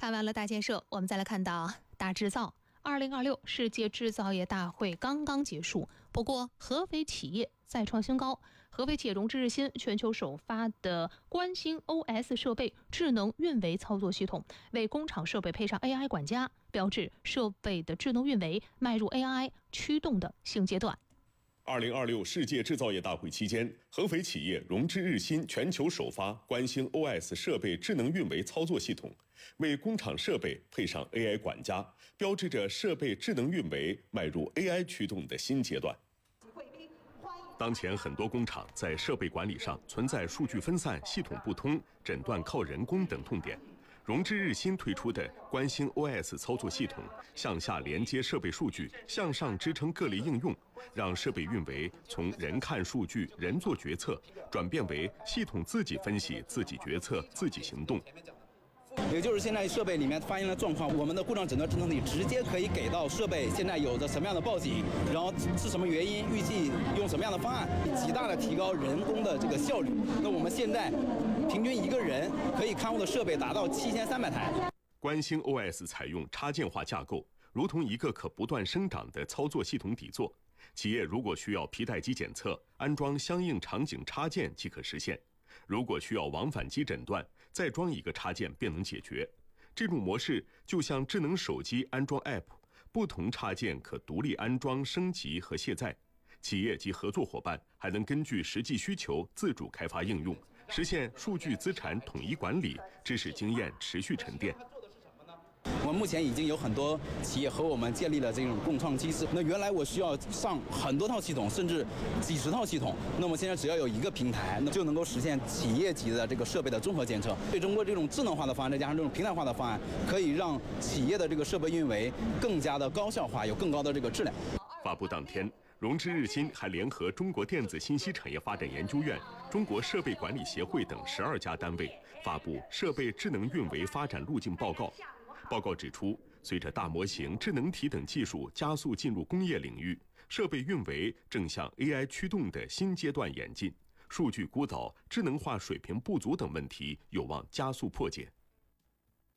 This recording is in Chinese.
看完了大建设，我们再来看到大制造。2026世界制造业大会刚刚结束，不过合肥企业再创新高。合肥企业融资日新全球首发的观星 OS 设备智能运维操作系统，为工厂设备配上 AI 管家，标志设备的智能运维迈入 AI 驱动的新阶段。 2026世界制造业大会期间，合肥企业融资日新全球首发观星 OS 设备智能运维操作系统，为工厂设备配上 AI 管家，标志着设备智能运维迈入 AI 驱动的新阶段。当前很多工厂在设备管理上存在数据分散、系统不通、诊断靠人工等痛点。融资日新推出的观星 OS 操作系统，向下连接设备数据，向上支撑各类应用，让设备运维从人看数据、人做决策，转变为系统自己分析、自己决策、自己行动。 也就是现在设备里面发现了状况，我们的故障诊断支撑体直接可以给到设备现在有着什么样的报警，然后是什么原因，预计用什么样的方案，极大的提高人工的这个效率。那我们现在平均一个人可以看护的设备达到7300台。 观星 OS 采用插件化架构，如同一个可不断生长的操作系统底座。企业如果需要皮带机检测，安装相应场景插件即可实现。如果需要往返机诊断，再装一个插件便能解决。这种模式就像智能手机安装 App， 不同插件可独立安装、升级和卸载。企业及合作伙伴还能根据实际需求自主开发应用，实现数据资产统一管理，知识经验持续沉淀。 我们目前已经有很多企业和我们建立了这种共创机制。那原来我需要上很多套系统，甚至几十套系统。那么现在只要有一个平台，那就能够实现企业级的这个设备的综合监测。对中国这种智能化的方案，再加上这种平台化的方案，可以让企业的这个设备运维更加的高效化，有更高的这个质量。 发布当天，融资日新还联合中国电子信息产业发展研究院、中国设备管理协会等12家单位发布设备智能运维发展路径报告。报告指出，随着大模型、智能体等技术加速进入工业领域，设备运维正向 AI 驱动的新阶段演进，数据孤岛、智能化水平不足等问题有望加速破解。